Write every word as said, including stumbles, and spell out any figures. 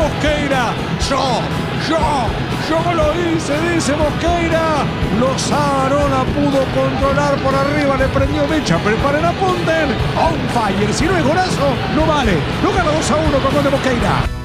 Mosqueira. Yo, yo, yo lo hice, dice Mosqueira. Lozano la pudo controlar por arriba, le prendió mecha. Preparen, apunten. On fire, si no es golazo, no vale. No gana dos a uno con gol de Mosqueira.